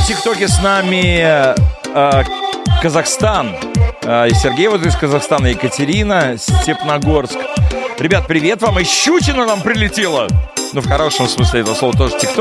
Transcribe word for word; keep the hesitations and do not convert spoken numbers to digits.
в ТикТоке с нами э, Казахстан. Э, Сергей вот из Казахстана, Екатерина, Степногорск. Ребят, привет вам. И Щучина нам прилетела. Ну, в хорошем смысле этого слова тоже ТикТок.